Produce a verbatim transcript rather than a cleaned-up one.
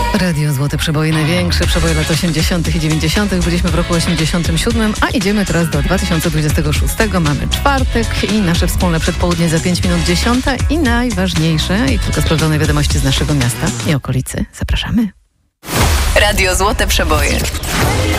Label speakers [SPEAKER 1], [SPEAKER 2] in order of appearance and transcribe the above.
[SPEAKER 1] Radio Złote Przeboje, największe przeboje lat osiemdziesiątych i dziewięćdziesiątych. Byliśmy w roku osiemdziesiątym siódmym, a idziemy teraz do dwa tysiące dwudziestego szóstego. Mamy czwartek i nasze wspólne przedpołudnie za pięć minut dziesiąta i najważniejsze i tylko sprawdzone wiadomości z naszego miasta i okolicy. Zapraszamy.
[SPEAKER 2] Radio Złote Przeboje.